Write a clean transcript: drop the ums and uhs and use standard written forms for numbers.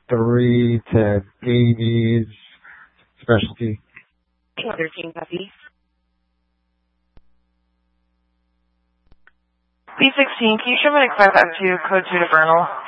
3 to babies, specialty. 13 copy. B16, can you show me an express up to code 2 to Vernal?